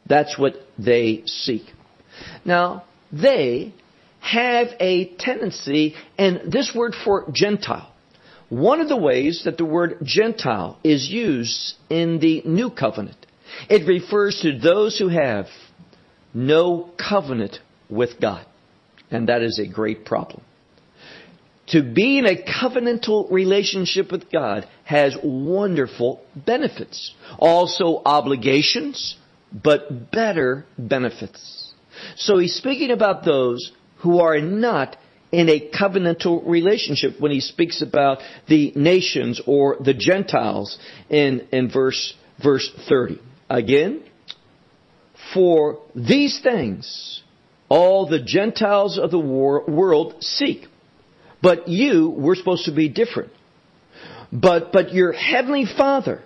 That's what they seek. Now, they have a tendency, and this word for Gentile, one of the ways that the word Gentile is used in the New Covenant, it refers to those who have no covenant with God. And that is a great problem. To be in a covenantal relationship with God has wonderful benefits. Also obligations, but better benefits. So he's speaking about those who are not in a covenantal relationship when he speaks about the nations or the Gentiles in verse 30. Again, for these things all the Gentiles of the world seek. But we're supposed to be different. But your heavenly Father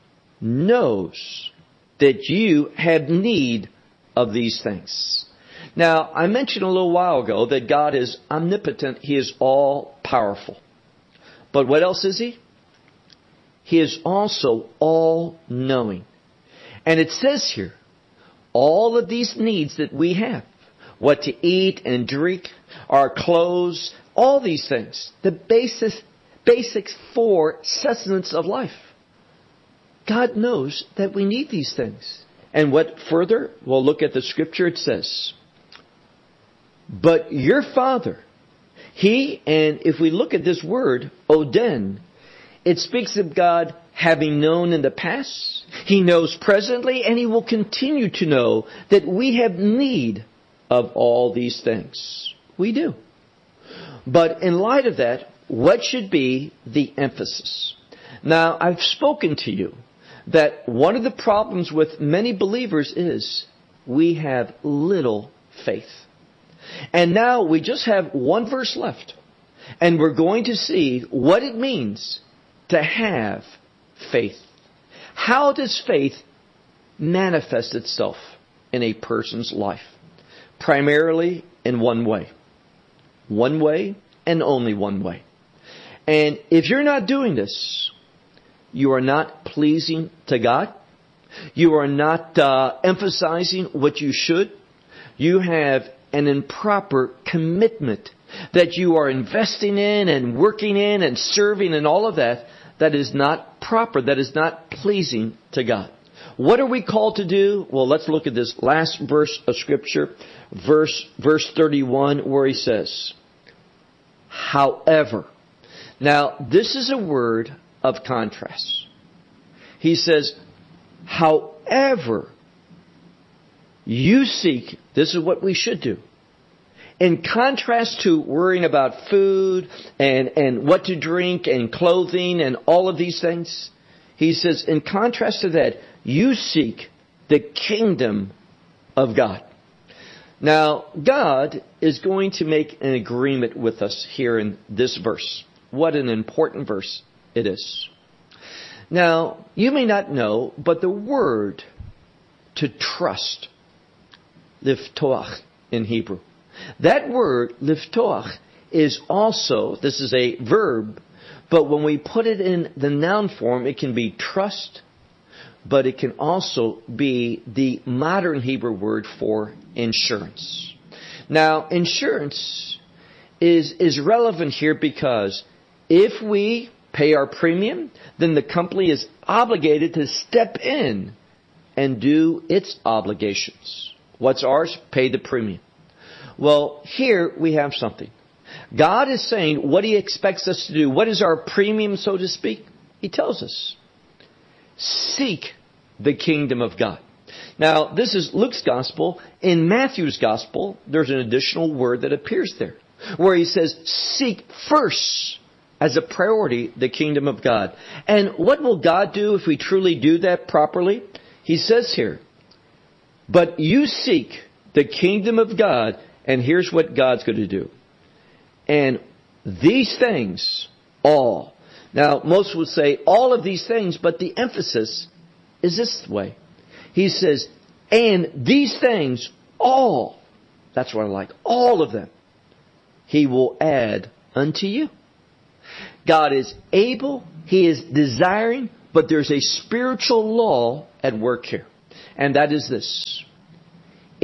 knows that you have need of these things. Now, I mentioned a little while ago that God is omnipotent. He is all-powerful. But what else is He? He is also all-knowing. And it says here, all of these needs that we have, what to eat and drink, our clothes, all these things, the basics for sustenance of life. God knows that we need these things. And what further? Well, look at the scripture. It says, but your Father, He, and if we look at this word, Oden, it speaks of God having known in the past. He knows presently, and He will continue to know that we have need of all these things. We do. But in light of that, what should be the emphasis? Now, I've spoken to you that one of the problems with many believers is we have little faith. And now we just have one verse left. And we're going to see what it means to have faith. How does faith manifest itself in a person's life? Primarily in one way. One way and only one way. And if you're not doing this, you are not pleasing to God. You are not emphasizing what you should. You have an improper commitment that you are investing in and working in and serving and all of that. That is not proper. That is not pleasing to God. What are we called to do? Well, let's look at this last verse of Scripture, verse 31, where he says, however. Now, this is a word of contrast. He says, however, you seek, this is what we should do. In contrast to worrying about food and what to drink and clothing and all of these things, he says, in contrast to that, you seek the kingdom of God. Now, God is going to make an agreement with us here in this verse. What an important verse it is. Now, you may not know, but the word to trust, liftoach in Hebrew, that word, liftoach, is also, this is a verb, but when we put it in the noun form, it can be trust, but it can also be the modern Hebrew word for insurance. Now, insurance is relevant here because if we pay our premium, then the company is obligated to step in and do its obligations. What's ours? Pay the premium. Well, here we have something. God is saying what He expects us to do. What is our premium, so to speak? He tells us, seek the kingdom of God. Now, this is Luke's gospel. In Matthew's gospel, there's an additional word that appears there, where he says, seek first, as a priority, the kingdom of God. And what will God do if we truly do that properly? He says here, but you seek the kingdom of God, and here's what God's going to do. And these things, all. Now, most would say all of these things, but the emphasis is this way. He says, and these things, all. That's what I like. All of them. He will add unto you. God is able. He is desiring. But there's a spiritual law at work here. And that is this.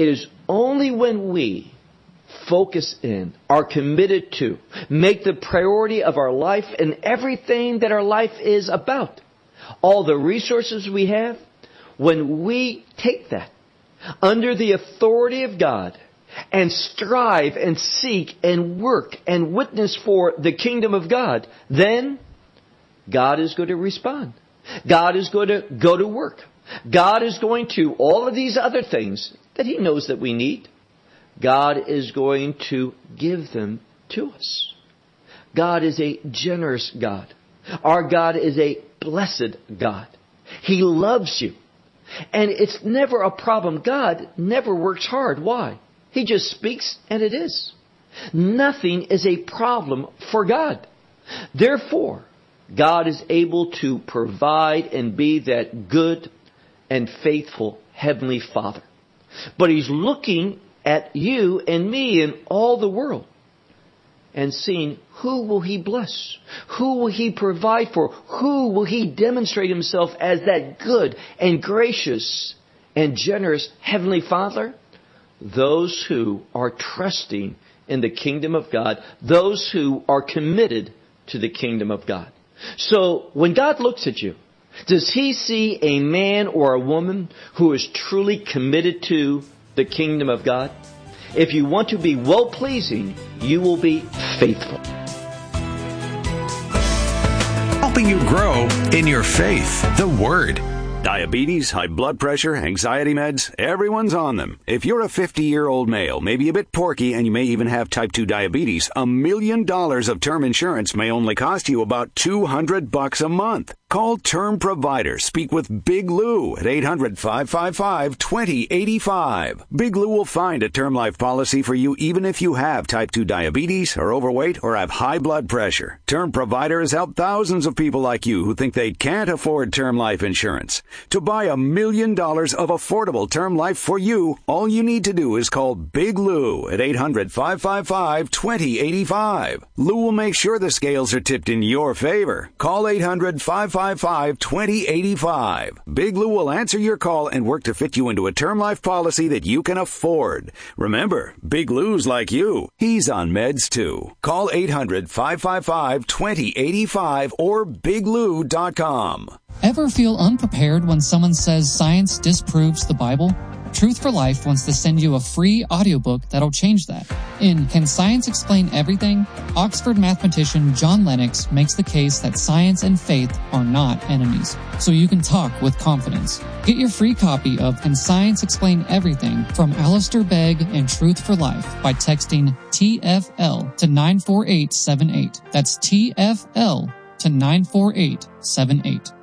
It is only when we focus in, are committed to, make the priority of our life and everything that our life is about, all the resources we have, when we take that under the authority of God and strive and seek and work and witness for the kingdom of God, then God is going to respond. God is going to go to work. God is going to, all of these other things that He knows that we need, God is going to give them to us. God is a generous God. Our God is a blessed God. He loves you. And it's never a problem. God never works hard. Why? He just speaks and it is. Nothing is a problem for God. Therefore, God is able to provide and be that good and faithful Heavenly Father. But He's looking at you and me and all the world and seeing who will He bless? Who will He provide for? Who will He demonstrate Himself as that good and gracious and generous Heavenly Father? Those who are trusting in the kingdom of God. Those who are committed to the kingdom of God. So when God looks at you, does He see a man or a woman who is truly committed to the kingdom of God? If you want to be well-pleasing, you will be faithful. Helping you grow in your faith, the Word. Diabetes, high blood pressure, anxiety meds, everyone's on them. If you're a 50-year-old male, maybe a bit porky, and you may even have type 2 diabetes, $1 million of term insurance may only cost you about $200 a month. Call Term Provider. Speak with Big Lou at 800-555-2085. Big Lou will find a term life policy for you even if you have type 2 diabetes, are overweight, or have high blood pressure. Term Provider has helped thousands of people like you who think they can't afford term life insurance. To buy $1 million of affordable term life for you, all you need to do is call Big Lou at 800-555-2085. Lou will make sure the scales are tipped in your favor. Call 800-555-2085. Big Lou will answer your call and work to fit you into a term life policy that you can afford. Remember, Big Lou's like you. He's on meds too. Call 800-555-2085 or biglou.com. Ever feel unprepared when someone says science disproves the Bible? Truth for Life wants to send you a free audiobook that'll change that. In Can Science Explain Everything?, Oxford mathematician John Lennox makes the case that science and faith are not enemies, so you can talk with confidence. Get your free copy of Can Science Explain Everything from Alistair Begg and Truth for Life by texting TFL to 94878. That's TFL to 94878.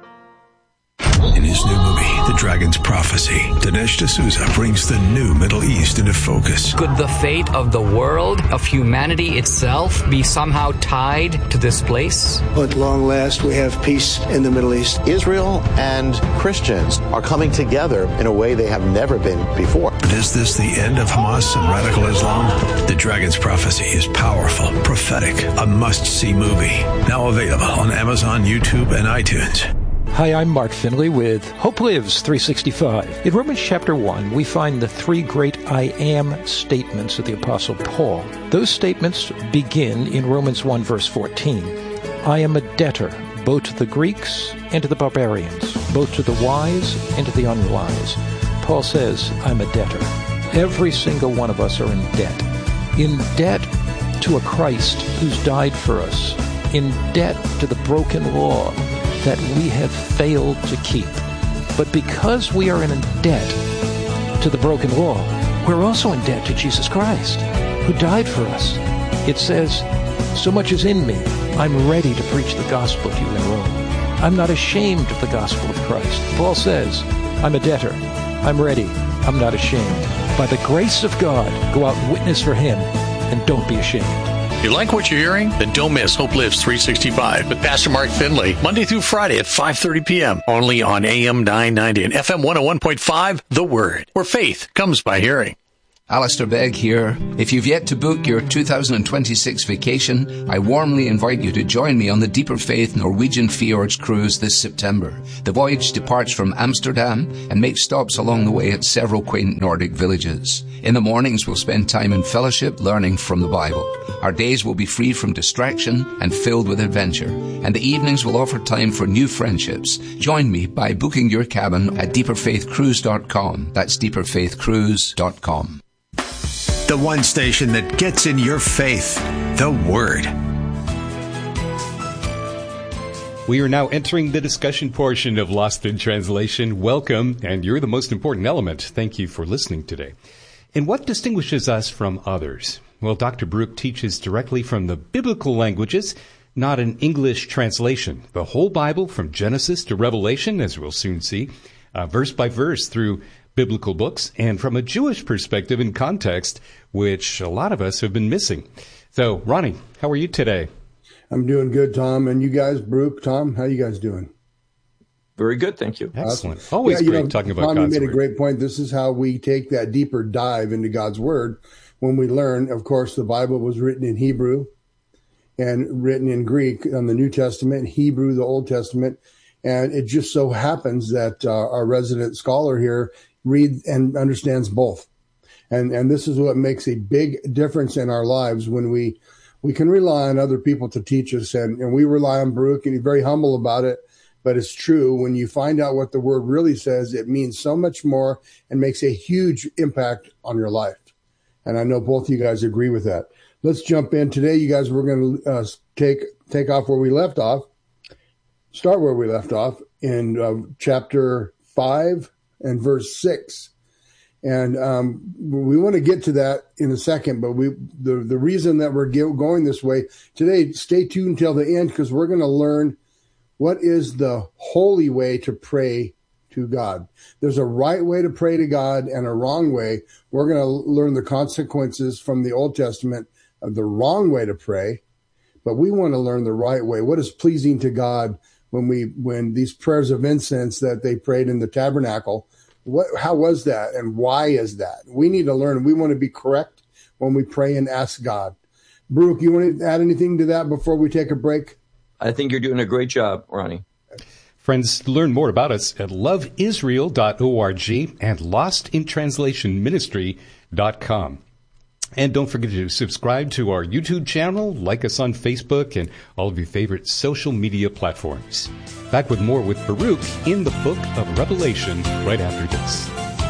In his new movie, The Dragon's Prophecy, Dinesh D'Souza brings the new Middle East into focus. Could the fate of the world, of humanity itself, be somehow tied to this place? At long last, we have peace in the Middle East. Israel and Christians are coming together in a way they have never been before. But is this the end of Hamas and radical Islam? The Dragon's Prophecy is powerful, prophetic, a must-see movie. Now available on Amazon, YouTube, and iTunes. Hi, I'm Mark Finley with Hope Lives 365. In Romans chapter 1, we find the three great I am statements of the Apostle Paul. Those statements begin in Romans 1 verse 14. I am a debtor, both to the Greeks and to the barbarians, both to the wise and to the unwise. Paul says, I'm a debtor. Every single one of us are in debt. In debt to a Christ who's died for us. In debt to the broken law that we have failed to keep. But because we are in debt to the broken law, we're also in debt to Jesus Christ, who died for us. It says, so much is in me, I'm ready to preach the gospel to you in Rome. I'm not ashamed of the gospel of Christ. Paul says, I'm a debtor, I'm ready, I'm not ashamed. By the grace of God, go out and witness for Him, and don't be ashamed. You like what you're hearing? Then don't miss Hope Lives 365 with Pastor Mark Finley, Monday through Friday at 5:30 p.m. only on AM 990 and FM 101.5, The Word, where faith comes by hearing. Alistair Begg here. If you've yet to book your 2026 vacation, I warmly invite you to join me on the Deeper Faith Norwegian Fjords cruise this September. The voyage departs from Amsterdam and makes stops along the way at several quaint Nordic villages. In the mornings, we'll spend time in fellowship learning from the Bible. Our days will be free from distraction and filled with adventure. And the evenings will offer time for new friendships. Join me by booking your cabin at deeperfaithcruise.com. That's deeperfaithcruise.com. The one station that gets in your faith, the Word. We are now entering the discussion portion of Lost in Translation. Welcome, and you're the most important element. Thank you for listening today. And what distinguishes us from others? Well, Dr. Baruch teaches directly from the biblical languages, not an English translation. The whole Bible from Genesis to Revelation, as we'll soon see, verse by verse through biblical books, and from a Jewish perspective and context, which a lot of us have been missing. So, Ronnie, how are you today? I'm doing good, Tom. And you guys, Baruch, Tom, how you guys doing? Very good, thank you. Excellent. Always great talking about Tom, God's you made Word. a great point. This is how we take that deeper dive into God's Word when we learn, of course, the Bible was written in Hebrew and written in Greek on the New Testament, Hebrew, the Old Testament. And it just so happens that our resident scholar here reads and understands both. And this is what makes a big difference in our lives when we can rely on other people to teach us. And we rely on Baruch, and he's very humble about it. But it's true. When you find out what the Word really says, it means so much more and makes a huge impact on your life. And I know both of you guys agree with that. Let's jump in. Today, you guys, we're going to take off where we left off, start where we left off in chapter 5 and verse 6. And we want to get to that in a second, but the reason that we're going this way today, stay tuned until the end, because we're going to learn what is the holy way to pray to God. There's a right way to pray to God and a wrong way. We're going to learn the consequences from the Old Testament of the wrong way to pray, but we want to learn the right way. What is pleasing to God when these prayers of incense that they prayed in the tabernacle, how was that and why is that? We need to learn. We want to be correct when we pray and ask God. Baruch, you want to add anything to that before we take a break? I think you're doing a great job, Ronnie. Friends, learn more about us at loveisrael.org and lostintranslationministry.com. And don't forget to subscribe to our YouTube channel, like us on Facebook, and all of your favorite social media platforms. Back with more with Baruch in the book of Revelation right after this.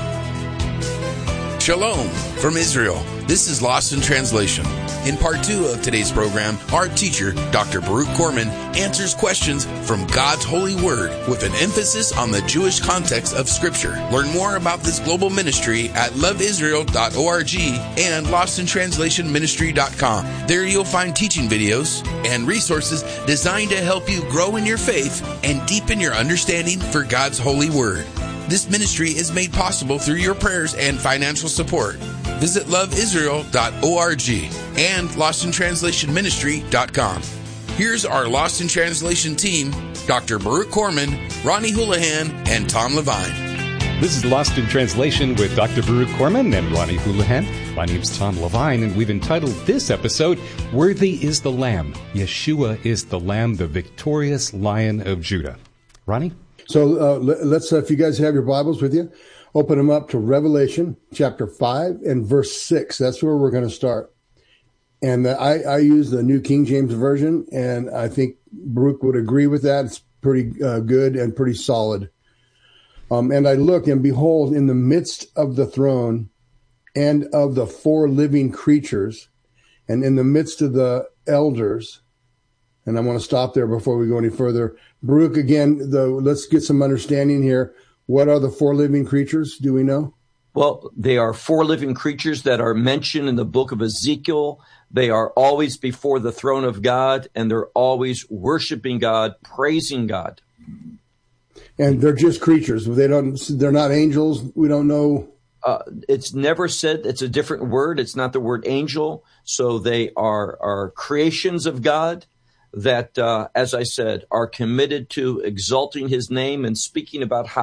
Shalom from Israel. This is Lost in Translation. In part 2 of today's program, our teacher, Dr. Baruch Korman, answers questions from God's holy word with an emphasis on the Jewish context of Scripture. Learn more about this global ministry at loveisrael.org and lostintranslationministry.com. There you'll find teaching videos and resources designed to help you grow in your faith and deepen your understanding for God's holy word. This ministry is made possible through your prayers and financial support. Visit loveisrael.org and lostintranslationministry.com. Here's our Lost in Translation team, Dr. Baruch Korman, Ronnie Houlihan, and Tom Levine. This is Lost in Translation with Dr. Baruch Korman and Ronnie Houlihan. My name's Tom Levine, and we've entitled this episode, Worthy is the Lamb. Yeshua is the Lamb, the victorious Lion of Judah. Ronnie? So let's, if you guys have your Bibles with you, open them up to Revelation chapter 5 and verse 6. That's where we're going to start. And I use the New King James Version, and I think Baruch would agree with that. It's pretty good and pretty solid. And I looked, and behold, in the midst of the throne and of the 4 living creatures, and in the midst of the elders, and I want to stop there before we go any further. Baruch, again, let's get some understanding here. What are the 4 living creatures? Do we know? Well, they are 4 living creatures that are mentioned in the book of Ezekiel. They are always before the throne of God, and they're always worshiping God, praising God. And they're just creatures. They're not angels. We don't know. It's never said. It's a different word. It's not the word angel. So they are creations of God that, as I said, are committed to exalting his name and speaking about how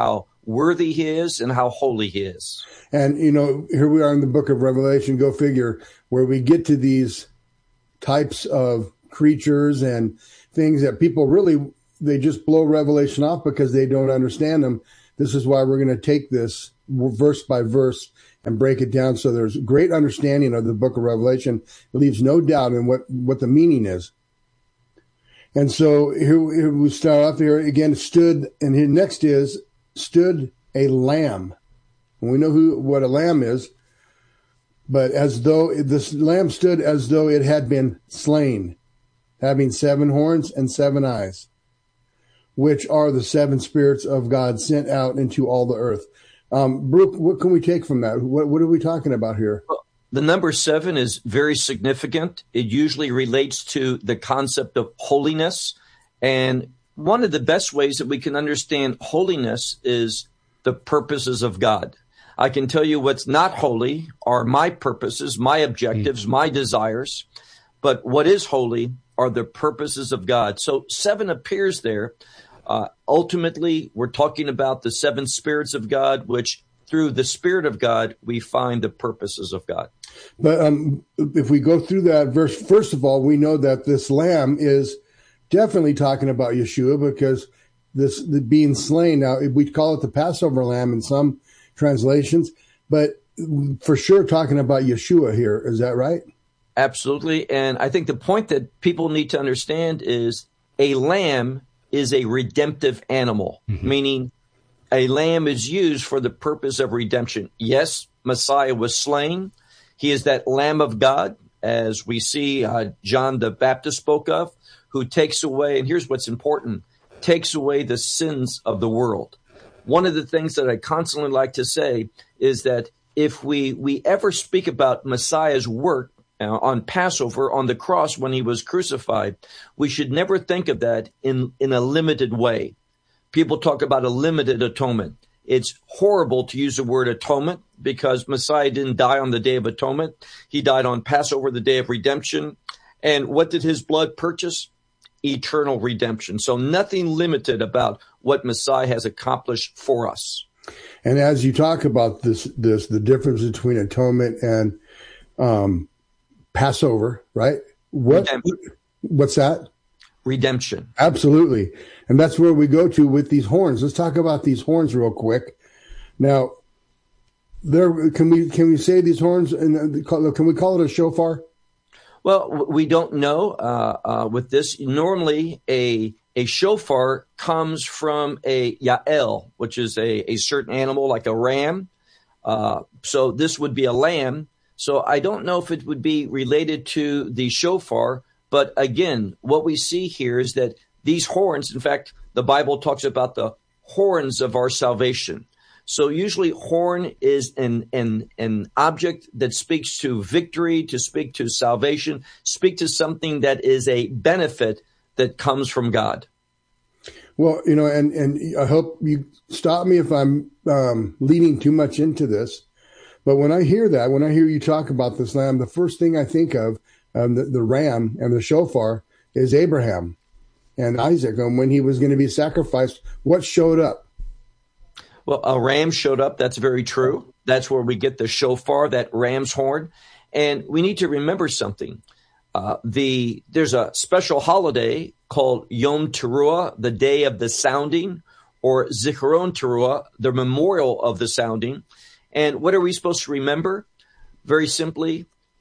worthy he is and how holy he is. And, here we are in the book of Revelation, go figure, where we get to these types of creatures and things that people really, they just blow Revelation off because they don't understand them. This is why we're going to take this verse by verse and break it down so there's great understanding of the book of Revelation. It leaves no doubt in what the meaning is. And so here we start off here again, stood, and here next is stood a lamb. And we know what a lamb is, but as though this lamb stood as though it had been slain, having 7 horns and 7 eyes, which are the 7 spirits of God sent out into all the earth. Brooke, what can we take from that? What are we talking about here? Well, the number 7 is very significant. It usually relates to the concept of holiness. And one of the best ways that we can understand holiness is the purposes of God. I can tell you what's not holy are my purposes, my objectives, my desires. But what is holy are the purposes of God. So 7 appears there. Ultimately, we're talking about the 7 spirits of God, which through the Spirit of God, we find the purposes of God. But if we go through that verse, first of all, we know that this lamb is definitely talking about Yeshua, because the being slain. Now, we call it the Passover lamb in some translations, but for sure talking about Yeshua here. Is that right? Absolutely. And I think the point that people need to understand is a lamb is a redemptive animal, meaning a lamb is used for the purpose of redemption. Yes, Messiah was slain. He is that Lamb of God, as we see John the Baptist spoke of, who takes away, and here's what's important, takes away the sins of the world. One of the things that I constantly like to say is that if we ever speak about Messiah's work on Passover, on the cross when he was crucified, we should never think of that in a limited way. People talk about a limited atonement. It's horrible to use the word atonement because Messiah didn't die on the Day of Atonement. He died on Passover, the day of redemption. And what did his blood purchase? Eternal redemption. So nothing limited about what Messiah has accomplished for us. And as you talk about this, the difference between atonement and Passover, right? What's that? Redemption. Absolutely. And that's where we go to with these horns. Let's talk about these horns real quick. Now, can we say these horns, and can we call it a shofar? Well, we don't know with this. Normally, a shofar comes from a yael, which is a certain animal like a ram. So this would be a lamb. So I don't know if it would be related to the shofar. But again, what we see here is that these horns, in fact, the Bible talks about the horns of our salvation. So usually horn is an object that speaks to victory, to speak to salvation, speak to something that is a benefit that comes from God. Well, and I hope you stop me if I'm leaning too much into this. But when I hear you talk about this lamb, the first thing I think of, the ram and the shofar, is Abraham and Isaac. And when he was going to be sacrificed, what showed up? Well, a ram showed up. That's very true. That's where we get the shofar, that ram's horn. And we need to remember something. There's a special holiday called Yom Teruah, the day of the sounding, or Zichron Teruah, the memorial of the sounding. And what are we supposed to remember? Very simply,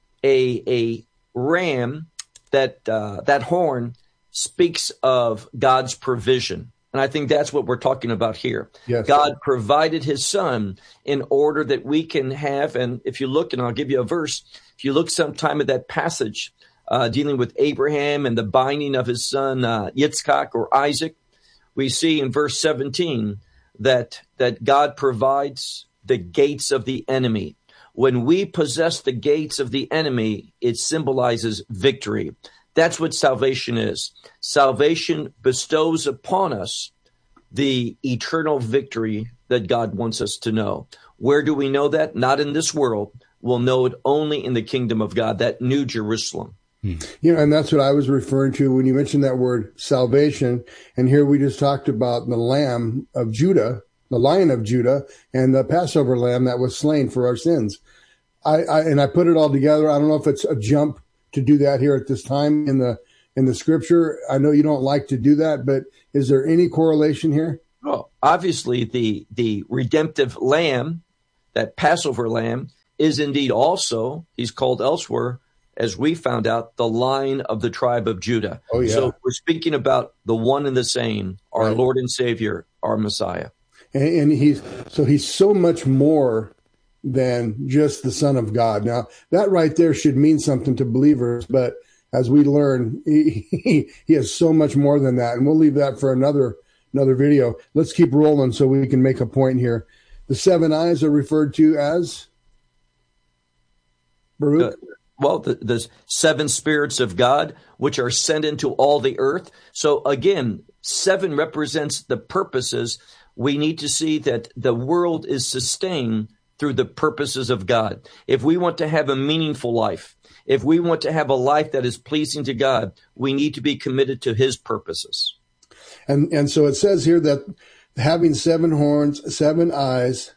a ram, that horn speaks of God's provision. And I think that's what we're talking about here. Yes. God provided his son in order that we can have, and if you look, and I'll give you a verse, if you look sometime at that passage dealing with Abraham and the binding of his son Yitzchak or Isaac, we see in verse 17 that God provides the gates of the enemy. When we possess the gates of the enemy, it symbolizes victory. That's what salvation is. Salvation bestows upon us the eternal victory that God wants us to know. Where do we know that? Not in this world. We'll know it only in the kingdom of God, that new Jerusalem. And that's what I was referring to when you mentioned that word salvation. And here we just talked about the Lamb of Judah, the Lion of Judah, and the Passover lamb that was slain for our sins. I put it all together. I don't know if it's a jump to do that here at this time in the scripture. I know you don't like to do that, but is there any correlation here? Well, obviously the redemptive lamb, that Passover lamb, is indeed also, he's called elsewhere, as we found out, the Lion of the tribe of Judah. Oh, yeah. So we're speaking about the one and the same, our right. Lord and Savior, our Messiah. And he's so much more than just the Son of God. Now, that right there should mean something to believers, but as we learn, he has so much more than that. And we'll leave that for another video. Let's keep rolling so we can make a point here. The 7 eyes are referred to as Baruch. The 7 spirits of God, which are sent into all the earth. So again, 7 represents the purposes. We need to see that the world is sustained through the purposes of God. If we want to have a meaningful life, if we want to have a life that is pleasing to God, we need to be committed to his purposes. And so it says here that having 7 horns, 7 eyes,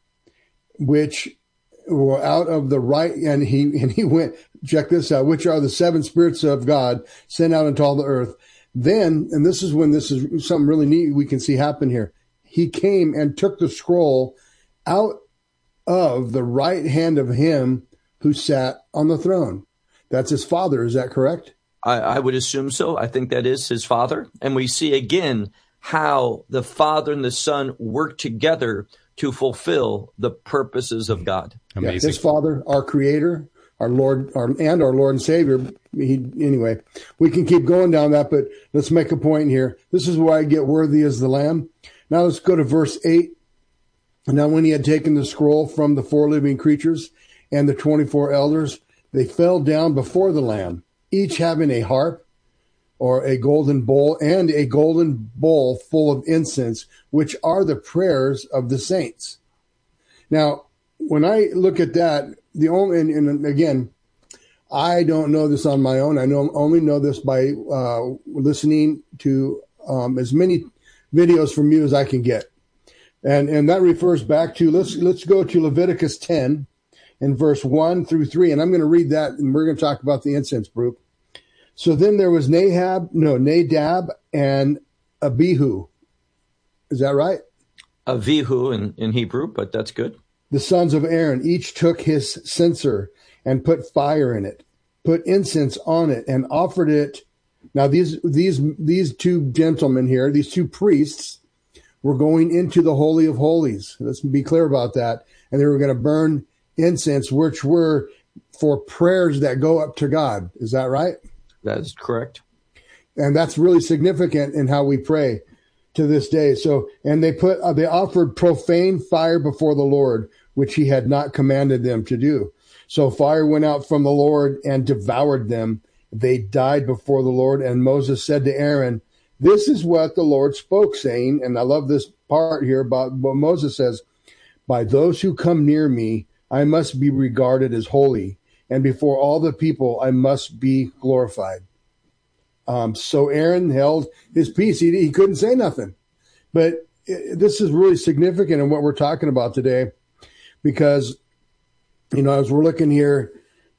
which were out of the right, and he went, check this out, which are the 7 spirits of God sent out into all the earth. Then, and this is when this is something really neat we can see happen here. He came and took the scroll out of the right hand of him who sat on the throne. That's his Father. Is that correct? I would assume so. I think that is his Father. And we see again how the Father and the Son work together to fulfill the purposes of God. Amazing. Yeah, his Father, our Creator, our Lord, our Lord and Savior. Anyway, we can keep going down that, but let's make a point here. This is why I get worthy as the Lamb. Now let's go to verse 8. Now when he had taken the scroll from the 4 living creatures and the 24 elders, they fell down before the Lamb, each having a harp or a golden bowl and a golden bowl full of incense, which are the prayers of the saints. Now, when I look at that, and again, I don't know this on my own. I only know this by listening to as many videos from you as I can get. And that refers back to, let's go to Leviticus 10 and verse 1 through 3. And I'm going to read that, and we're going to talk about the incense, Baruch. So then there was Nadab and Abihu. Is that right? Avihu in Hebrew, but that's good. The sons of Aaron each took his censer and put fire in it, put incense on it, and offered it. Now these 2 gentlemen here, these 2 priests, were going into the Holy of Holies. Let's be clear about that. And they were going to burn incense, which were for prayers that go up to God. Is that right? That is correct. And that's really significant in how we pray to this day. So, and they offered profane fire before the Lord, which he had not commanded them to do. So fire went out from the Lord and devoured them. They died before the Lord. And Moses said to Aaron, this is what the Lord spoke, saying, and I love this part here about what Moses says, by those who come near me, I must be regarded as holy, and before all the people, I must be glorified. So Aaron held his peace. He couldn't say nothing. But this is really significant in what we're talking about today, because, as we're looking here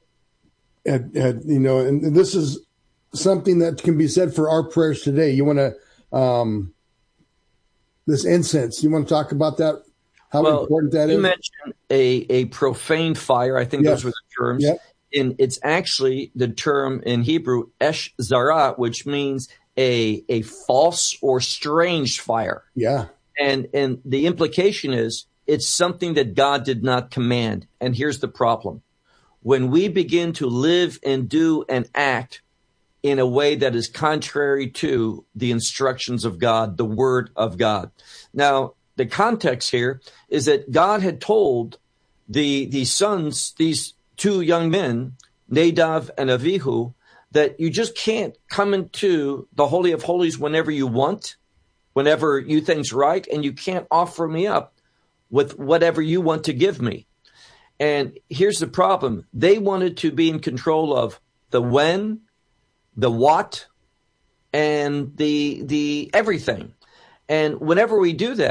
at and this is something that can be said for our prayers today. You want to, this incense, you want to talk about that? How important that is? You mentioned a profane fire. I think those were the terms. Yep. And it's actually the term in Hebrew, esh zara, which means a false or strange fire. Yeah. And the implication is it's something that God did not command. And here's the problem. When we begin to live and do and act in a way that is contrary to the instructions of God, the word of God. Now, the context here is that God had told the sons, these 2 young men, Nadab and Avihu, that you just can't come into the Holy of Holies whenever you want, whenever you think's right, and you can't offer me up with whatever you want to give me. And here's the problem. They wanted to be in control of the when, the what, and the everything. And whenever we do that,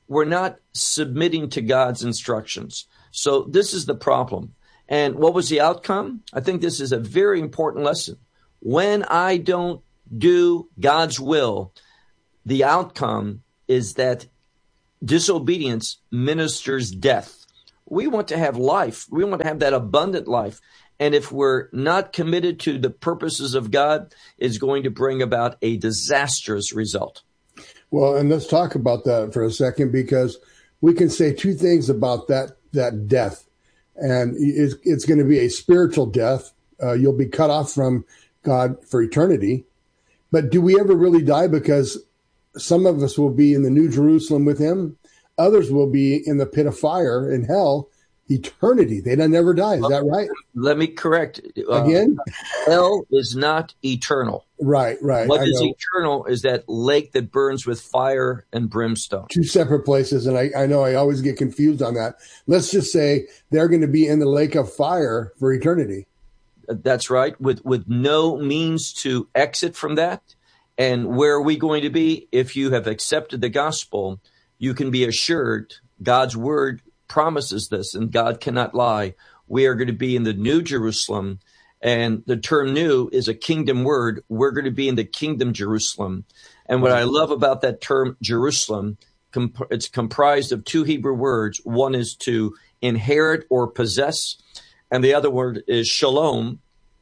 we're not submitting to God's instructions. So this is the problem. And what was the outcome? I think this is a very important lesson. When I don't do God's will, the outcome is that disobedience ministers death. We want to have life. We want to have that abundant life. And if we're not committed to the purposes of God, it's going to bring about a disastrous result. Well, and let's talk about that for a second, because we can say two things about that death. And it's going to be a spiritual death. You'll be cut off from God for eternity. But do we ever really die? Because some of us will be in the New Jerusalem with him. Others will be in the pit of fire in hell, eternity. They don't never die. Is that right? Let me correct. Again? Hell is not eternal. Right. What is eternal is that lake that burns with fire and brimstone. Two separate places, and I know I always get confused on that. Let's just say they're going to be in the lake of fire for eternity. That's right, with no means to exit from that. And where are we going to be? If you have accepted the gospel, you can be assured God's word promises this, and God cannot lie. We are going to be in the New Jerusalem, and the term new is a kingdom word. We're going to be in the kingdom Jerusalem. And what I love about that term Jerusalem, it's comprised of two Hebrew words. One is to inherit or possess, and the other word is shalom.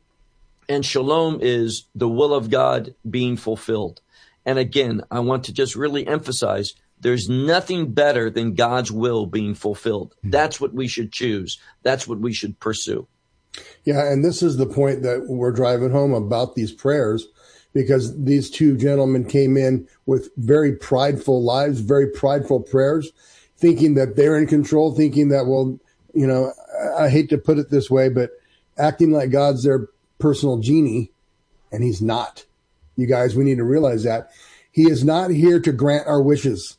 And shalom is the will of God being fulfilled. And again, I want to just really emphasize, there's nothing better than God's will being fulfilled. That's what we should choose. That's what we should pursue. Yeah, and this is the point that we're driving home about these prayers, because these two gentlemen came in with very prideful lives, very prideful prayers, thinking that they're in control, thinking that, well, you know, I hate to put it this way, but acting like God's their personal genie, and he's not. You guys, we need to realize that. He is not here to grant our wishes.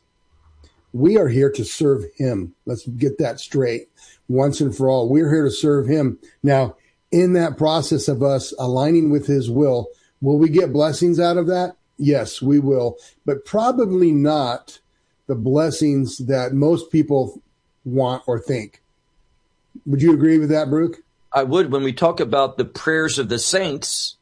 We are here to serve him. Let's get that straight once and for all. We're here to serve him. Now, in that process of us aligning with his will we get blessings out of that? Yes, we will, but probably not the blessings that most people want or think. Would you agree with that, Brooke? I would. When we talk about the prayers of the saints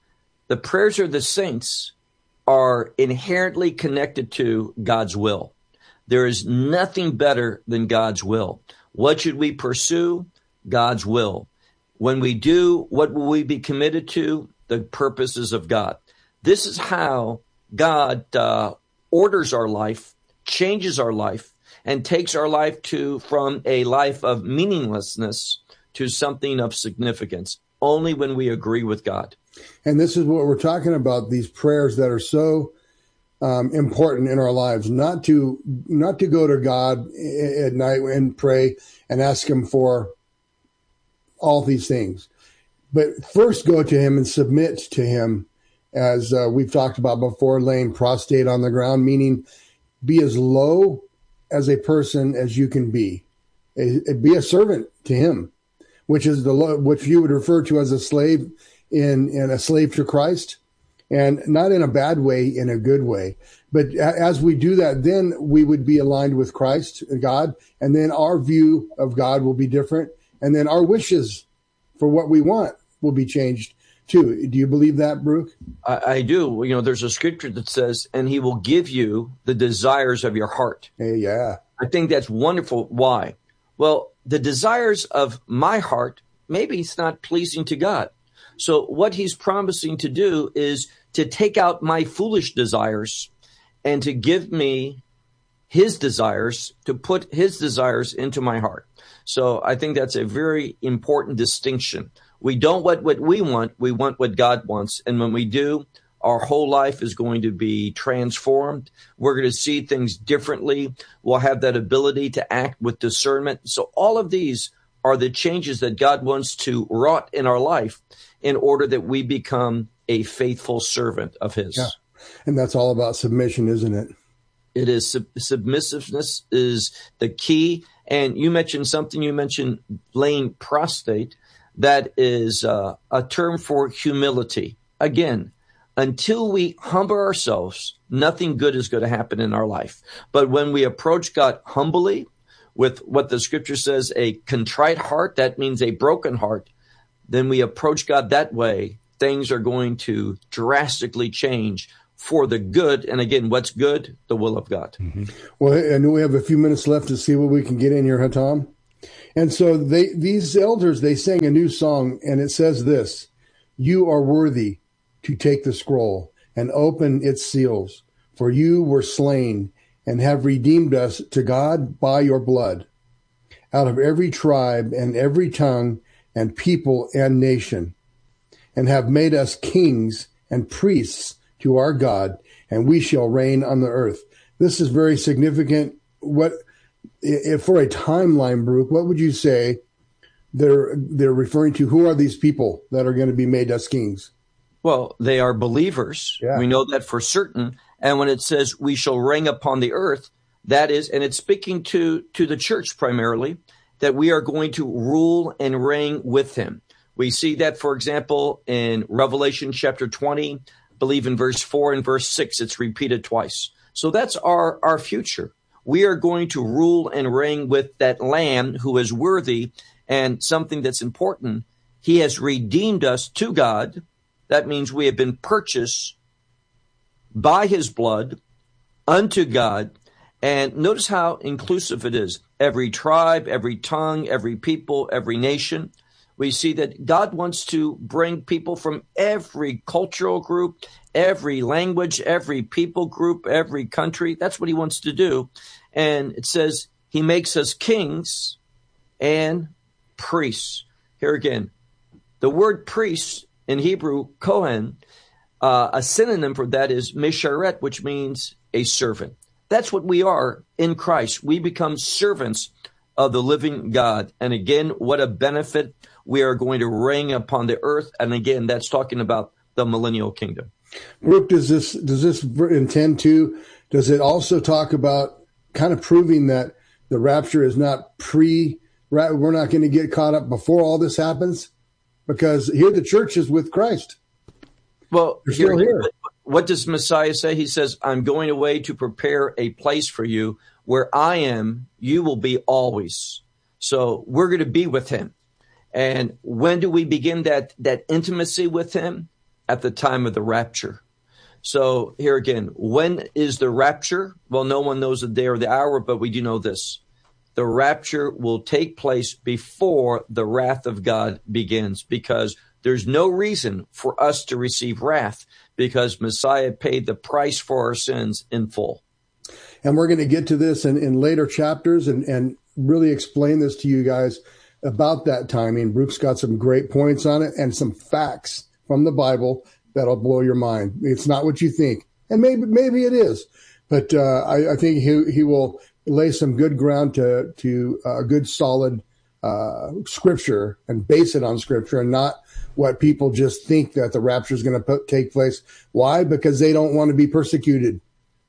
are inherently connected to God's will. There is nothing better than God's will. What should we pursue? God's will. When we do, what will we be committed to? The purposes of God. This is how God orders our life, changes our life, and takes our life from a life of meaninglessness to something of significance, only when we agree with God. And this is what we're talking about, these prayers that are so important in our lives, not to go to God at night and pray and ask him for all these things, but first go to him and submit to him, as we've talked about before, laying prostrate on the ground, meaning be as low as a person as you can be. Be a servant to him, which is which you would refer to as a slave in a slave to Christ, and not in a bad way, in a good way. But as we do that, then we would be aligned with Christ, God, and then our view of God will be different, and then our wishes for what we want will be changed too. Do you believe that, Brooke? I do. You know, there's a scripture that says, and he will give you the desires of your heart. Hey, yeah. I think that's wonderful. Why? Well, the desires of my heart, maybe it's not pleasing to God. So what he's promising to do is to take out my foolish desires and to give me his desires, to put his desires into my heart. So I think that's a very important distinction. We don't want what we want what God wants. And when we do, our whole life is going to be transformed. We're going to see things differently. We'll have that ability to act with discernment. So all of these are the changes that God wants to wrought in our life in order that we become a faithful servant of his. Yeah. And that's all about submission, isn't it? It is. Submissiveness is the key. And you mentioned something. You mentioned laying prostrate. That is a term for humility. Again, until we humble ourselves, nothing good is going to happen in our life. But when we approach God humbly, with what the scripture says, a contrite heart, that means a broken heart, then we approach God that way, things are going to drastically change for the good. And again, what's good? The will of God. Mm-hmm. Well, I know we have a few minutes left to see what we can get in here, huh, Tom? And so these elders, they sang a new song, and it says this: "You are worthy to take the scroll and open its seals, for you were slain and have redeemed us to God by your blood, out of every tribe and every tongue and people and nation, and have made us kings and priests to our God, and we shall reign on the earth." This is very significant. What, if for a timeline, Baruch, what would you say they're referring to? Who are these people that are going to be made us kings? Well, they are believers. Yeah. We know that for certain. And when it says we shall reign upon the earth, that is, and it's speaking to the church primarily, that we are going to rule and reign with him. We see that, for example, in Revelation chapter 20, I believe in verse 4 and verse 6, it's repeated twice. So that's our future. We are going to rule and reign with that Lamb who is worthy. And something that's important, he has redeemed us to God. That means we have been purchased by his blood unto God. And notice how inclusive it is. Every tribe, every tongue, every people, every nation. We see that God wants to bring people from every cultural group, every language, every people group, every country. That's what he wants to do. And it says he makes us kings and priests. Here again, the word priest in Hebrew, Kohen, a synonym for that is misharet, which means a servant. That's what we are in Christ. We become servants of the living God. And again, what a benefit. We are going to reign upon the earth. And again, that's talking about the millennial kingdom. Brooke, does this intend to, does it also talk about kind of proving that the rapture is not we're not going to get caught up before all this happens? Because here the church is with Christ. Well, they're still here. What does Messiah say? He says, I'm going away to prepare a place for you. Where I am, you will be always. So we're going to be with him. And when do we begin that intimacy with him? At the time of the rapture. So here again, when is the rapture? Well, no one knows the day or the hour, but we do know this. The rapture will take place before the wrath of God begins, because there's no reason for us to receive wrath, because Messiah paid the price for our sins in full. And we're going to get to this in later chapters and really explain this to you guys about that timing. Brooke's got some great points on it and some facts from the Bible that'll blow your mind. It's not what you think. And maybe it is. But I think he will lay some good ground to a good solid scripture and base it on scripture, and not what people just think that the rapture is going to take place. Why? Because they don't want to be persecuted.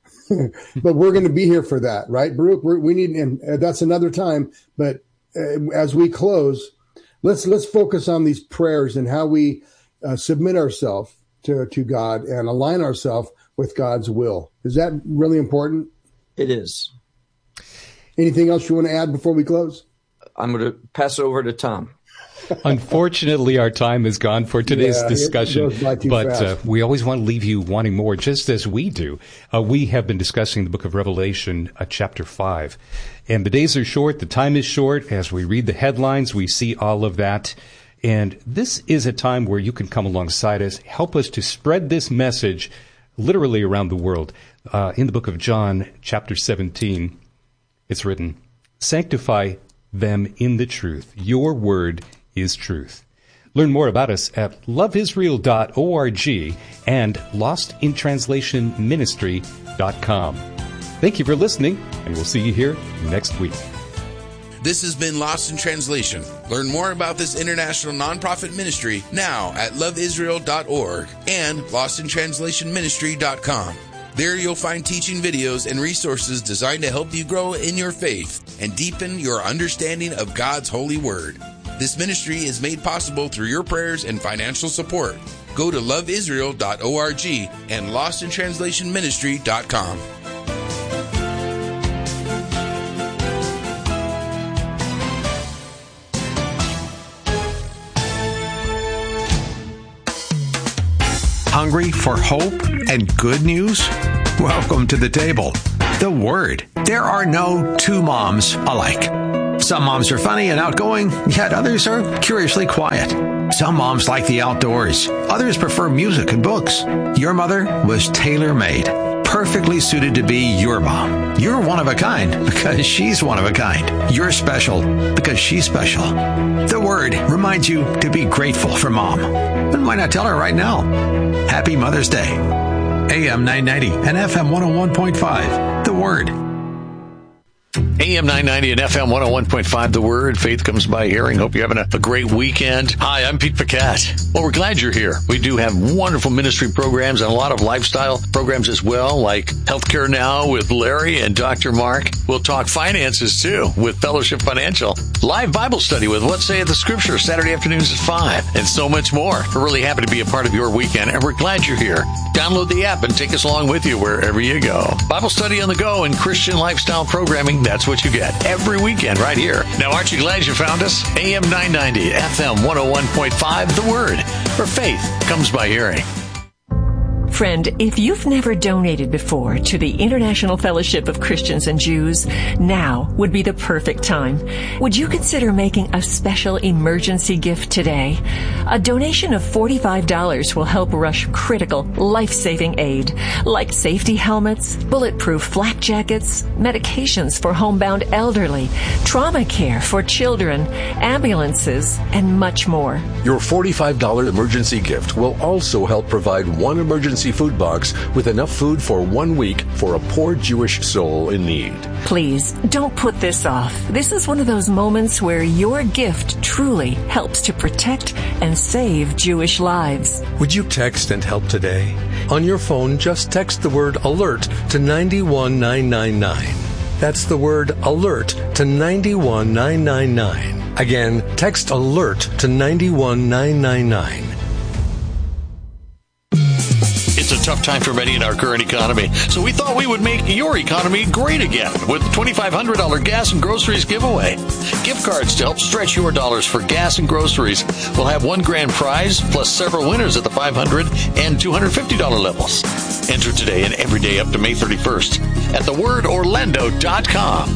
But we're going to be here for that, right, Baruch? We need, and that's another time. But as we close, let's focus on these prayers and how we submit ourselves to God and align ourselves with God's will. Is that really important? It is. Anything else you want to add before we close? I'm going to pass it over to Tom. Unfortunately, our time is gone for today's discussion, but we always want to leave you wanting more, just as we do. We have been discussing the book of Revelation, chapter 5, and the days are short, the time is short. As we read the headlines, we see all of that, and this is a time where you can come alongside us, help us to spread this message literally around the world. In the book of John, chapter 17, it's written, "Sanctify them in the truth. Your word is truth." Learn more about us at loveisrael.org and lostintranslationministry.com. Thank you for listening, and we'll see you here next week. This has been Lost in Translation. Learn more about this international nonprofit ministry now at loveisrael.org and lostintranslationministry.com. There you'll find teaching videos and resources designed to help you grow in your faith and deepen your understanding of God's holy word. This ministry is made possible through your prayers and financial support. Go to loveisrael.org and lostintranslationministry.com. Hungry for hope and good news? Welcome to the table. The Word. There are no two moms alike. Some moms are funny and outgoing, yet others are curiously quiet. Some moms like the outdoors. Others prefer music and books. Your mother was tailor-made, perfectly suited to be your mom. You're one of a kind because she's one of a kind. You're special because she's special. The Word reminds you to be grateful for Mom. And why not tell her right now? Happy Mother's Day. AM 990 and FM 101.5. The Word. AM 990 and FM 101.5, The Word. Faith comes by hearing. Hope you're having a great weekend. Hi, I'm Pete Paquette. Well, we're glad you're here. We do have wonderful ministry programs and a lot of lifestyle programs as well, like Healthcare Now with Larry and Dr. Mark. We'll talk finances, too, with Fellowship Financial. Live Bible study with What Saith the Scripture, Saturday afternoons at 5, and so much more. We're really happy to be a part of your weekend, and we're glad you're here. Download the app and take us along with you wherever you go. Bible study on the go and Christian lifestyle programming, that's what you get every weekend right here. Now, aren't you glad you found us? AM 990, FM 101.5, The Word, where faith comes by hearing. Friend, if you've never donated before to the International Fellowship of Christians and Jews, now would be the perfect time. Would you consider making a special emergency gift today? A donation of $45 will help rush critical, life-saving aid, like safety helmets, bulletproof flak jackets, medications for homebound elderly, trauma care for children, ambulances, and much more. Your $45 emergency gift will also help provide one emergency food box with enough food for 1 week for a poor Jewish soul in need. Please, don't put this off. This is one of those moments where your gift truly helps to protect and save Jewish lives. Would you text and help today? On your phone, just text the word ALERT to 91999. That's the word ALERT to 91999. Again, text ALERT to 91999. It's a tough time for many in our current economy, so we thought we would make your economy great again with the $2,500 gas and groceries giveaway. Gift cards to help stretch your dollars for gas and groceries. We'll have one grand prize plus several winners at the $500 and $250 levels. Enter today and every day up to May 31st at thewordorlando.com.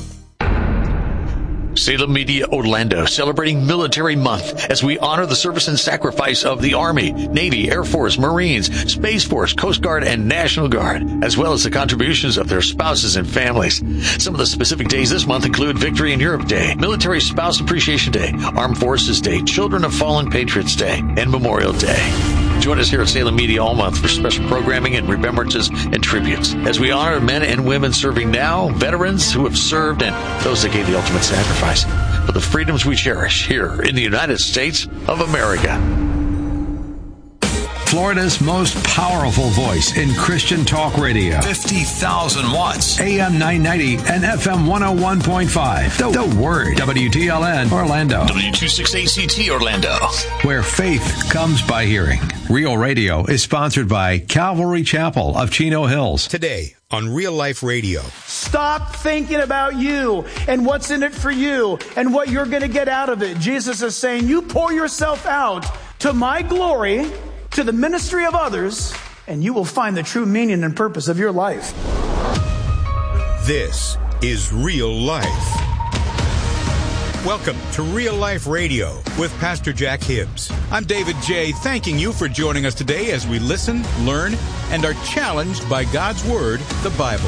Salem Media Orlando, celebrating Military Month as we honor the service and sacrifice of the Army, Navy, Air Force, Marines, Space Force, Coast Guard, and National Guard, as well as the contributions of their spouses and families. Some of the specific days this month include Victory in Europe Day, Military Spouse Appreciation Day, Armed Forces Day, Children of Fallen Patriots Day, and Memorial Day. Join us here at Salem Media all month for special programming and remembrances and tributes as we honor men and women serving now, veterans who have served, and those that gave the ultimate sacrifice for the freedoms we cherish here in the United States of America. Florida's most powerful voice in Christian talk radio. 50,000 watts. AM 990 and FM 101.5. The Word. WTLN Orlando. W268CT Orlando. Where faith comes by hearing. Real Radio is sponsored by Calvary Chapel of Chino Hills. Today on Real Life Radio. Stop thinking about you and what's in it for you and what you're going to get out of it. Jesus is saying, you pour yourself out to my glory, to the ministry of others, and you will find the true meaning and purpose of your life. This is Real Life. Welcome to Real Life Radio with Pastor Jack Hibbs. I'm David J., thanking you for joining us today as we listen, learn, and are challenged by God's Word, the Bible.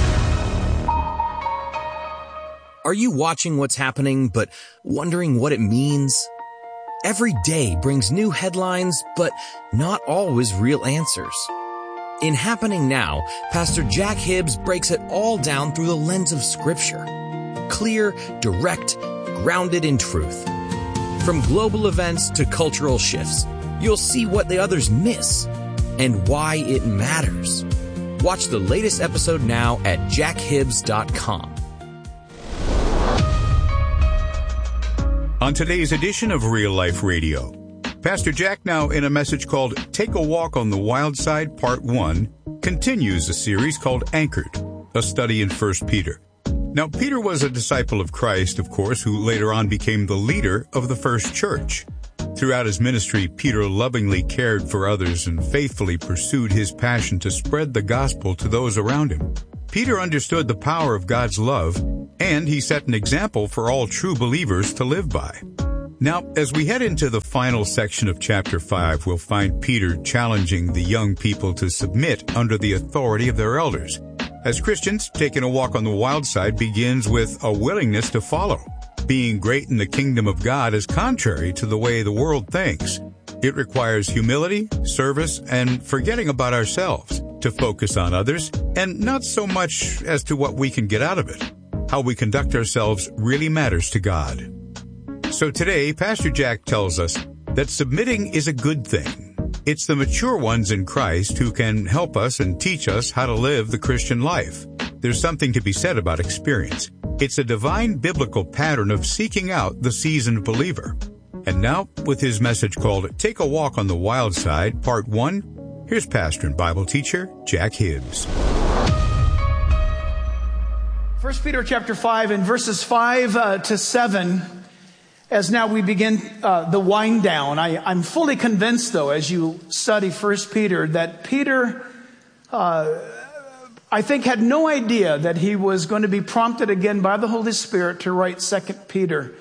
Are you watching what's happening but wondering what it means? Every day brings new headlines, but not always real answers. In Happening Now, Pastor Jack Hibbs breaks it all down through the lens of Scripture. Clear, direct, grounded in truth. From global events to cultural shifts, you'll see what the others miss and why it matters. Watch the latest episode now at jackhibbs.com. on today's edition of Real Life Radio. Pastor Jack, now in a message called Take a Walk on the Wild Side, Part 1, continues a series called Anchored, a study in 1 Peter. Now, Peter was a disciple of Christ, of course, who later on became the leader of the first church. Throughout his ministry, Peter lovingly cared for others and faithfully pursued his passion to spread the gospel to those around him. Peter understood the power of God's love, and he set an example for all true believers to live by. Now, as we head into the final section of chapter 5, we'll find Peter challenging the young people to submit under the authority of their elders. As Christians, taking a walk on the wild side begins with a willingness to follow. Being great in the kingdom of God is contrary to the way the world thinks. It requires humility, service, and forgetting about ourselves to focus on others, and not so much as to what we can get out of it. How we conduct ourselves really matters to God. So today, Pastor Jack tells us that submitting is a good thing. It's the mature ones in Christ who can help us and teach us how to live the Christian life. There's something to be said about experience. It's a divine biblical pattern of seeking out the seasoned believer. And now, with his message called Take a Walk on the Wild Side, Part 1, here's pastor and Bible teacher Jack Hibbs. 1 Peter chapter 5 and verses 5 to 7, as now we begin the wind down. I'm fully convinced, though, as you study 1 Peter, that Peter, I think, had no idea that he was going to be prompted again by the Holy Spirit to write 2 Peter.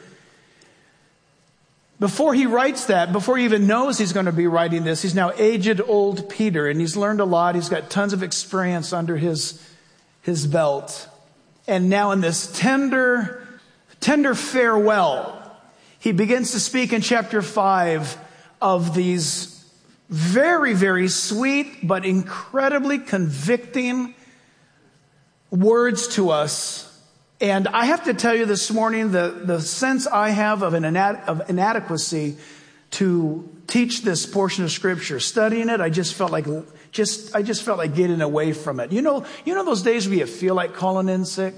Before he writes that, before he even knows he's going to be writing this, he's now aged old Peter, and he's learned a lot. He's got tons of experience under his belt. And now in this tender farewell, he begins to speak in chapter 5 of these very, very sweet but incredibly convicting words to us. And I have to tell you this morning, the sense I have of inadequacy to teach this portion of Scripture. Studying it, I just felt like getting away from it. You know those days where you feel like calling in sick?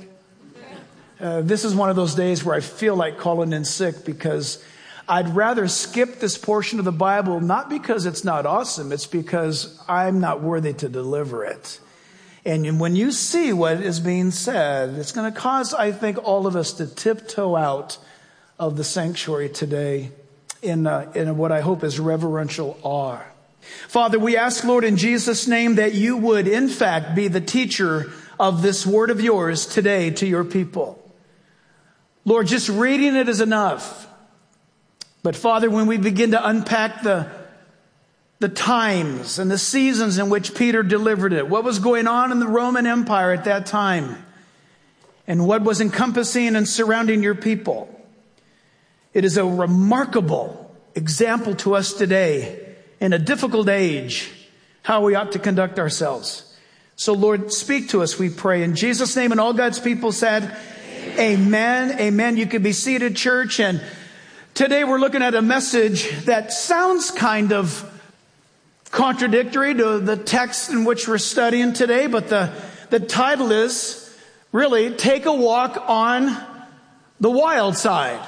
This is one of those days where I feel like calling in sick, because I'd rather skip this portion of the Bible, not because it's not awesome, it's because I'm not worthy to deliver it. And when you see what is being said, it's going to cause, I think, all of us to tiptoe out of the sanctuary today in what I hope is reverential awe. Father, we ask, Lord, in Jesus' name, that you would, in fact, be the teacher of this word of yours today to your people. Lord, just reading it is enough. But Father, when we begin to unpack the times and the seasons in which Peter delivered it, what was going on in the Roman Empire at that time, and what was encompassing and surrounding your people, it is a remarkable example to us today in a difficult age, how we ought to conduct ourselves. So Lord, speak to us, we pray. In Jesus' name, and all God's people said, Amen. Amen. You can be seated, church. And today we're looking at a message that sounds kind of contradictory to the text in which we're studying today, but the title is really Take a Walk on the Wild Side.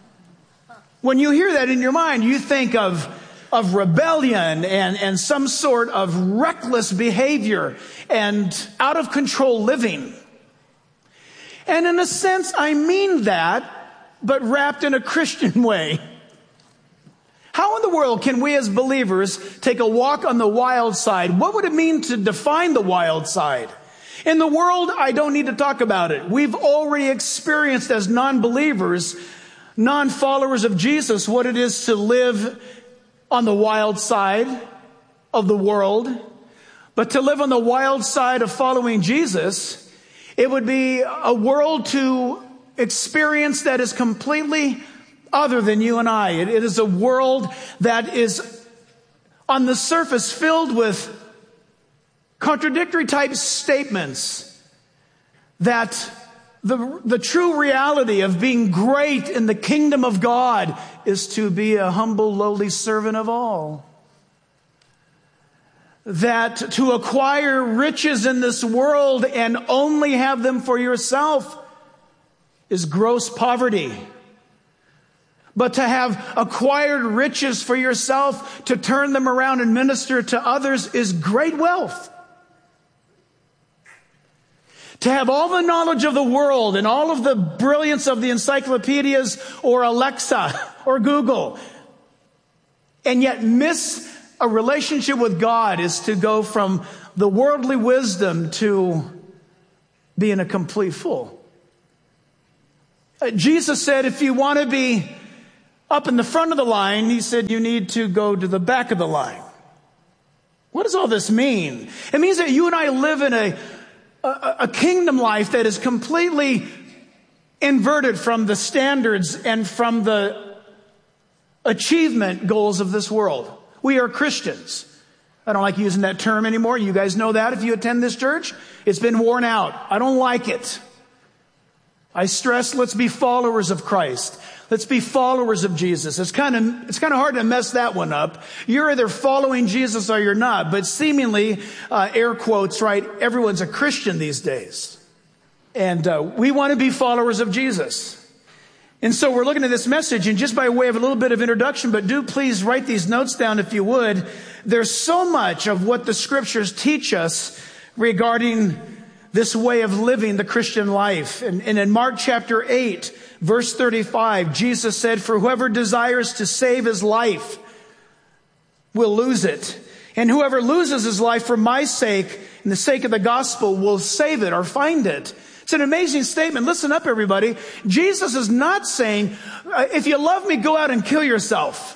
When you hear that in your mind, you think of rebellion and some sort of reckless behavior and out of control living. And in a sense, I mean that, but wrapped in a Christian way. How in the world can we as believers take a walk on the wild side? What would it mean to define the wild side? In the world, I don't need to talk about it. We've already experienced as non-believers, non-followers of Jesus, what it is to live on the wild side of the world. But to live on the wild side of following Jesus, it would be a world to experience that is completely other than you and I. It is a world that is on the surface filled with contradictory type statements, that the true reality of being great in the kingdom of God is to be a humble, lowly servant of all. That to acquire riches in this world and only have them for yourself is gross poverty. But to have acquired riches for yourself, to turn them around and minister to others, is great wealth. To have all the knowledge of the world and all of the brilliance of the encyclopedias or Alexa or Google, and yet miss a relationship with God, is to go from the worldly wisdom to being a complete fool. Jesus said, if you want to be up in the front of the line, he said, you need to go to the back of the line. What does all this mean? It means that you and I live in a kingdom life that is completely inverted from the standards and from the achievement goals of this world. We are Christians. I don't like using that term anymore. You guys know that if you attend this church. It's been worn out. I don't like it. I stress, let's be followers of Christ. Let's be followers of Jesus. It's kind of hard to mess that one up. You're either following Jesus or you're not. But seemingly, air quotes, right, everyone's a Christian these days. And we want to be followers of Jesus. And so we're looking at this message, and just by way of a little bit of introduction, but do please write these notes down if you would. There's so much of what the scriptures teach us regarding this way of living the Christian life. And in Mark chapter 8, verse 35, Jesus said, for whoever desires to save his life will lose it. And whoever loses his life for my sake and the sake of the gospel will save it or find it. It's an amazing statement. Listen up, everybody. Jesus is not saying, if you love me, go out and kill yourself.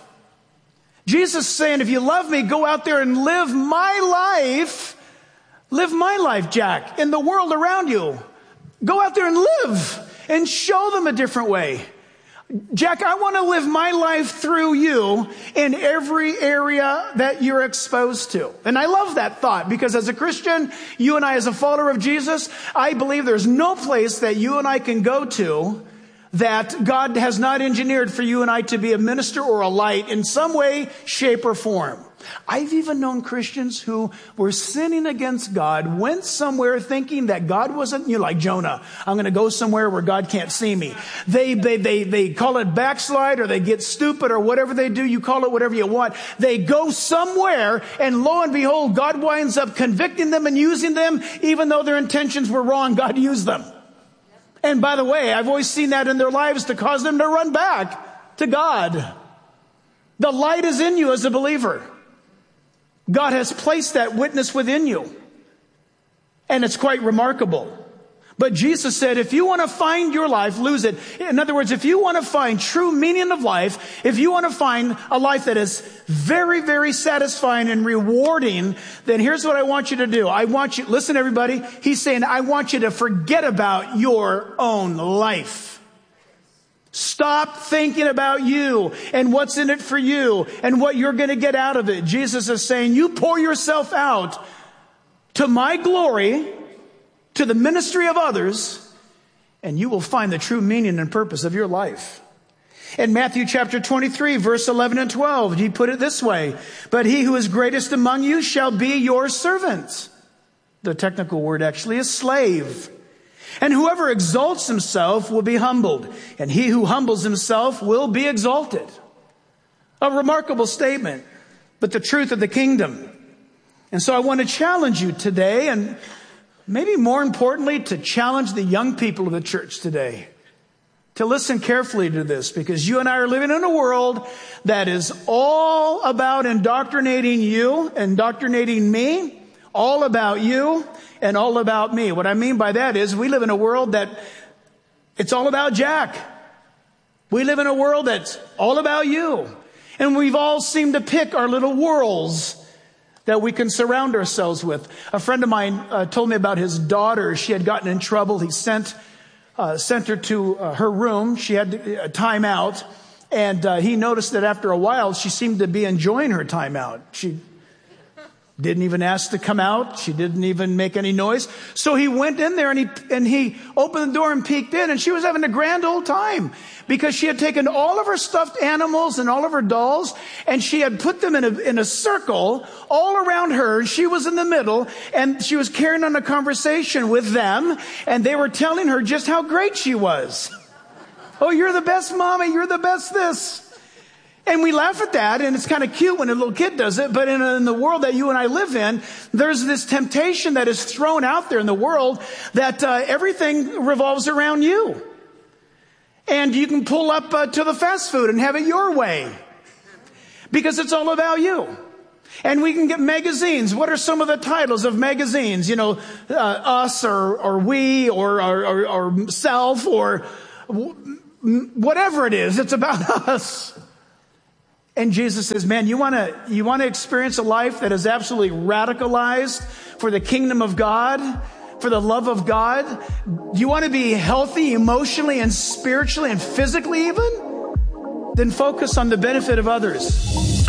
Jesus is saying, if you love me, go out there and live my life. Live my life, Jack, in the world around you. Go out there and live and show them a different way. Jack, I want to live my life through you in every area that you're exposed to. And I love that thought, because as a Christian, you and I as a follower of Jesus, I believe there's no place that you and I can go to that God has not engineered for you and I to be a minister or a light in some way, shape, or form. I've even known Christians who were sinning against God, went somewhere thinking that God wasn't, like Jonah. I'm going to go somewhere where God can't see me. They call it backslide, or they get stupid, or whatever they do. You call it whatever you want. They go somewhere, and lo and behold, God winds up convicting them and using them, even though their intentions were wrong. God used them. And by the way, I've always seen that in their lives to cause them to run back to God. The light is in you as a believer. God has placed that witness within you. And it's quite remarkable. But Jesus said, if you want to find your life, lose it. In other words, if you want to find true meaning of life, if you want to find a life that is very, very satisfying and rewarding, then here's what I want you to do. Listen everybody, he's saying, I want you to forget about your own life. Stop thinking about you and what's in it for you and what you're going to get out of it. Jesus is saying, you pour yourself out to my glory, to the ministry of others, and you will find the true meaning and purpose of your life. In Matthew chapter 23, verse 11 and 12, he put it this way, but he who is greatest among you shall be your servant. The technical word actually is slave. And whoever exalts himself will be humbled, and he who humbles himself will be exalted. A remarkable statement, but the truth of the kingdom. And so I want to challenge you today, and maybe more importantly, to challenge the young people of the church today to listen carefully to this, because you and I are living in a world that is all about indoctrinating you, indoctrinating me, all about you and all about me. What I mean by that is we live in a world that it's all about Jack. We live in a world that's all about you. And we've all seemed to pick our little worlds that we can surround ourselves with. A friend of mine told me about his daughter. She had gotten in trouble. He sent her to her room. She had a time out. And he noticed that after a while, she seemed to be enjoying her time out. She didn't even ask to come out. She didn't even make any noise. So he went in there and he opened the door and peeked in, and she was having a grand old time because she had taken all of her stuffed animals and all of her dolls, and she had put them in a circle all around her. She was in the middle, and she was carrying on a conversation with them, and they were telling her just how great she was. Oh, you're the best mommy. You're the best this. And we laugh at that, and it's kind of cute when a little kid does it. But in the world that you and I live in, there's this temptation that is thrown out there in the world that everything revolves around you. And you can pull up to the fast food and have it your way because it's all about you. And we can get magazines. What are some of the titles of magazines? You know, Us or We or Self or whatever it is. It's about us. And Jesus says, man, you want to experience a life that is absolutely radicalized for the kingdom of God, for the love of God? Do you want to be healthy emotionally and spiritually and physically even? Then focus on the benefit of others.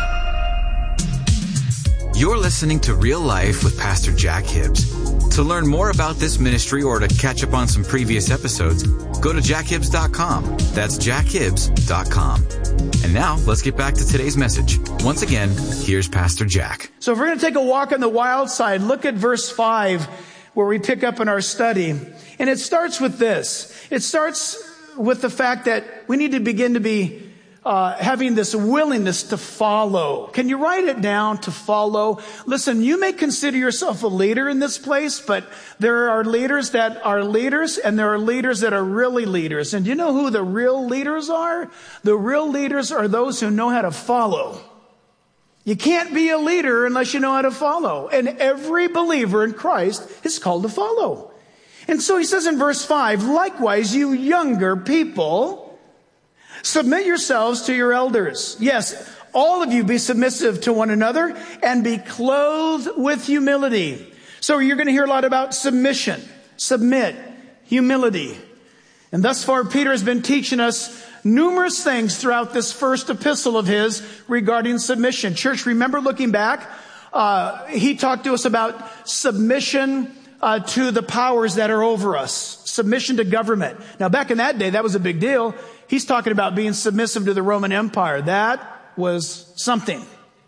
You're listening to Real Life with Pastor Jack Hibbs. To learn more about this ministry or to catch up on some previous episodes, go to jackhibbs.com. That's jackhibbs.com. And now, let's get back to today's message. Once again, here's Pastor Jack. So if we're going to take a walk on the wild side, look at verse 5, where we pick up in our study. And it starts with this. It starts with the fact that we need to begin to be having this willingness to follow. Can you write it down, to follow? Listen, you may consider yourself a leader in this place, but there are leaders that are leaders, and there are leaders that are really leaders. And do you know who the real leaders are? The real leaders are those who know how to follow. You can't be a leader unless you know how to follow. And every believer in Christ is called to follow. And so he says in verse 5, likewise, you younger people, submit yourselves to your elders. Yes, all of you be submissive to one another and be clothed with humility. So you're going to hear a lot about submission, submit, humility. And thus far, Peter has been teaching us numerous things throughout this first epistle of his regarding submission. Church, remember looking back, he talked to us about submission to the powers that are over us, submission to government. Now, back in that day, that was a big deal. He's talking about being submissive to the Roman Empire. That was something.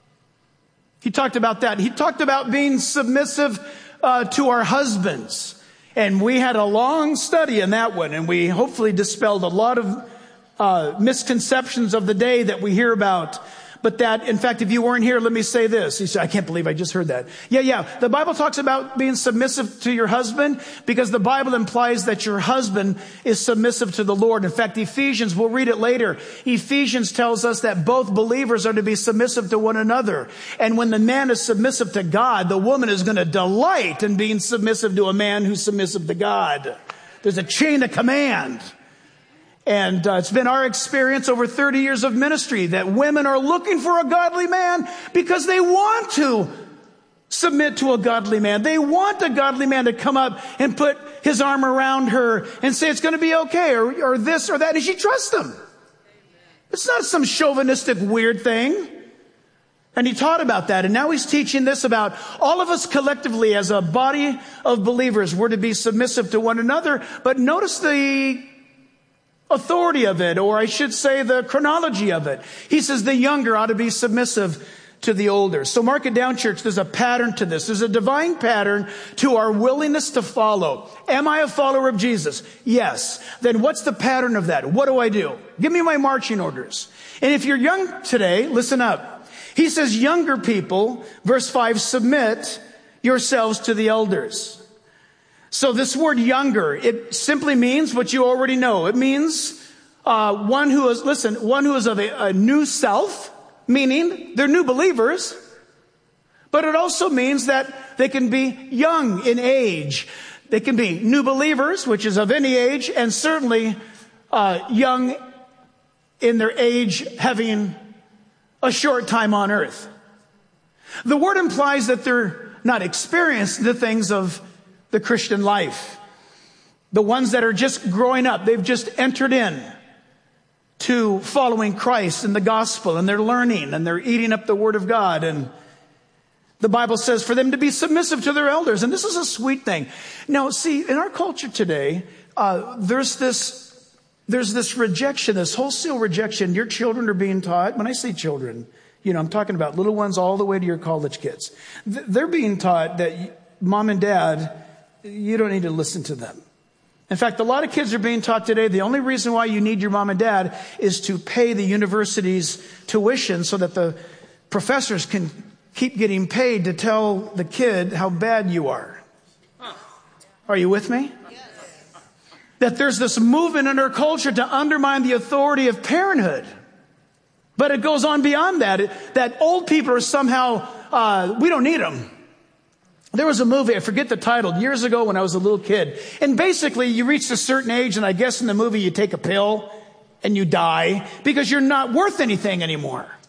He talked about that. He talked about being submissive to our husbands. And we had a long study in that one, and we hopefully dispelled a lot of misconceptions of the day that we hear about. But that, in fact, if you weren't here, let me say this. He said, I can't believe I just heard that. Yeah. The Bible talks about being submissive to your husband because the Bible implies that your husband is submissive to the Lord. In fact, Ephesians, we'll read it later. Ephesians tells us that both believers are to be submissive to one another. And when the man is submissive to God, the woman is going to delight in being submissive to a man who's submissive to God. There's a chain of command. And it's been our experience over 30 years of ministry that women are looking for a godly man because they want to submit to a godly man. They want a godly man to come up and put his arm around her and say it's going to be okay or this or that. And she trusts him. It's not some chauvinistic weird thing. And he taught about that. And now he's teaching this about all of us collectively as a body of believers. We're to be submissive to one another. But notice the authority of it, or I should say the chronology of it. He says the younger ought to be submissive to the older. So mark it down, church. There's a pattern to this. There's a divine pattern to our willingness to follow. Am I a follower of Jesus? Yes. Then what's the pattern of that? What do I do? Give me my marching orders. And if you're young today, listen up. He says, younger people, verse 5, submit yourselves to the elders. So this word younger, it simply means what you already know. It means one who is of a new self, meaning they're new believers. But it also means that they can be young in age. They can be new believers, which is of any age, and certainly young in their age, having a short time on earth. The word implies that they're not experienced in the things of the Christian life. The ones that are just growing up, they've just entered in to following Christ and the gospel, and they're learning and they're eating up the word of God. And the Bible says for them to be submissive to their elders. And this is a sweet thing. Now, see, in our culture today, there's this rejection, this wholesale rejection. Your children are being taught. When I say children, I'm talking about little ones all the way to your college kids. They're being taught that mom and dad, you don't need to listen to them. In fact, a lot of kids are being taught today the only reason why you need your mom and dad is to pay the university's tuition so that the professors can keep getting paid to tell the kid how bad you are. Are you with me? That there's this movement in our culture to undermine the authority of parenthood. But it goes on beyond that. That old people are somehow, we don't need them. There was a movie, I forget the title, years ago when I was a little kid. And basically, you reach a certain age, and I guess in the movie you take a pill and you die because you're not worth anything anymore.